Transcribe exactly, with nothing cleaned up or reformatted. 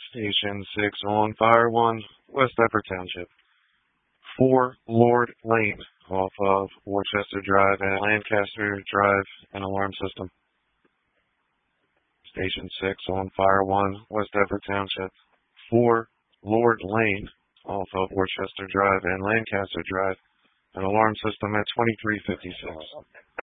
Station six on Fire one, West Deptford Township. four Lord Lane off of Worcester Drive and Lancaster Drive, an alarm system. Station six on Fire one, West Deptford Township. four Lord Lane off of Worcester Drive and Lancaster Drive, an alarm system at twenty-three fifty-six.